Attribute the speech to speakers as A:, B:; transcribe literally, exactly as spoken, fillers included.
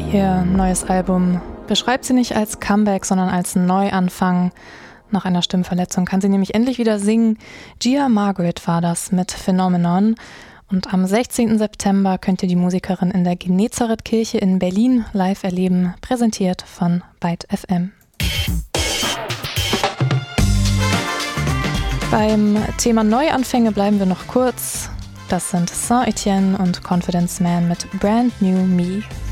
A: Ihr neues Album beschreibt sie nicht als Comeback, sondern als Neuanfang. Nach einer Stimmverletzung kann sie nämlich endlich wieder singen. Gia Margaret war das mit Phenomenon. Und am sechzehnten September könnt ihr die Musikerin in der Genezareth-Kirche in Berlin live erleben, präsentiert von Byte F M. Beim Thema Neuanfänge bleiben wir noch kurz. Das sind Saint Etienne und Confidence Man mit Brand New Me.